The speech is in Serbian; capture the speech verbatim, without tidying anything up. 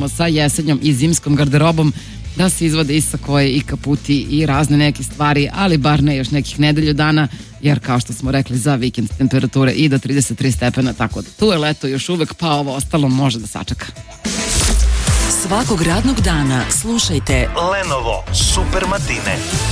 krenemo sa jesenjom i zimskom garderobom, da se izvode i sakoje i kaputi i razne neke stvari, ali bar ne još nekih nedelju dana, jer kao što smo rekli za vikend temperature i do trideset tri stepena, tako da tu je leto još uvek, pa ovo ostalo može da sačeka. Svakog radnog dana slušajte Lenovo Super Matine.